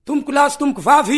tomboko lasy tomboko vavy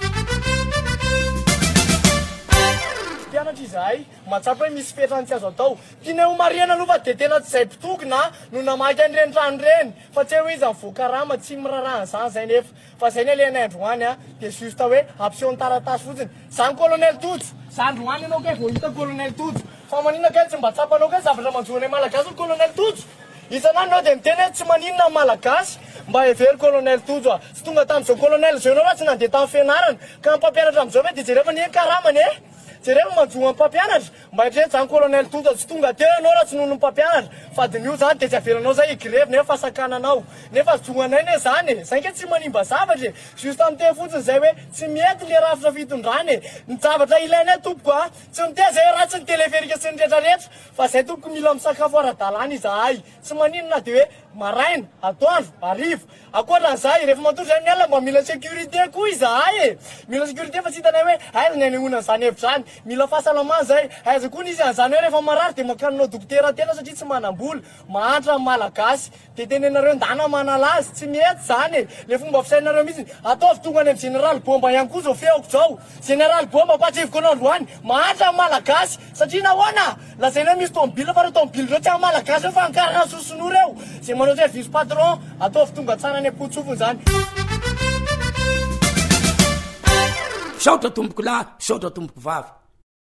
mpianatra izahay matsapa hoe misy fetrany tsy azo atao tiana ho mariana aloha fa de tena tsy zay mpitokona no namaky an'ireny trano reny fa tsy hoe izy mivoakarama tsy mirarahana zany nefa fa zay ny alena androany de juste hoe ampiseho taratasy fotsiny zany colonel Tojo zany androany anao kay vao hita colonel Tojo fa maninona kay tsy mba tsapanao kay zavatra manjoana malagasy colonel Tojo isan'andro anao de miteny hoe tsy maninona malagasy mba hevery colonel Tojo tsy tonga tamin'izao colonel zao anao tsy nandeha tamin'ny fianarana ka mpampianatra amin'izao hoe de jereva ny karamany jereva manjoa mpampianatra mba hitrehitra zany colonel Tojo tsy tonga teo anao raha tsy noho ny mpampianatra fa de nio zany de tsy avelanao zay igrevy nefa fasakananao nefa zoanay ne zany zay ke tsy manimba zavatra juste am'teny fotsiny zay hoe tsy mety le rafitra fitondrany ny zavatra ilainay tompoko tsy miteza zay ratsy ny teleferika sy ny rehetrarehetra fa zay tompoko mila misakafo ara-dalàna izahay tsy maninona de hoe maraina atoandro arivo akoatran'izay rehefa matory zay ny alina mba mila sécurité koa izahay mila sécurité fa tsy hitanay hoe aiza ny anehoana zany hevitra zany mila fahasalamana zay aiza koa izy an'izany hoe rehefa marary de makanonao dokotera tena satria tsy manam-bola mahantra amin'ny malagasy de tenenareo ndana manalazy tsy mety zany le fomba fisainareo mihitsy ataovy tonga any amin'ny général bomba ihany koa zao feoko zao général bomba patrivoko anao androany mahantra amin'ny malagasy satria nahoana lazaina hoe misy tomobile fa reo tomobile reo tsy amin'ny malagasy fa ankarana sosonoro eo zay manao zay vice patron ataovy tonga tsara any am-potsofony zany saotra tomboko lahy saotra tomboko vavy